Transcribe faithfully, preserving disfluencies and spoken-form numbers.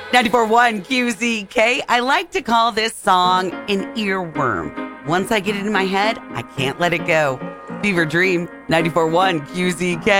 ninety-four point one Q Z K. I like to call this song an earworm. Once I get it in my head, I can't let it go. Fever Dream, ninety-four point one Q Z K.